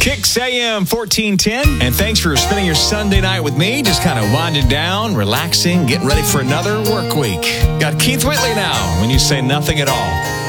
Kicks AM 1410. And thanks for spending your Sunday night with me. Just kind of winding down, relaxing, getting ready for another work week. Got Keith Whitley now when you say nothing at all.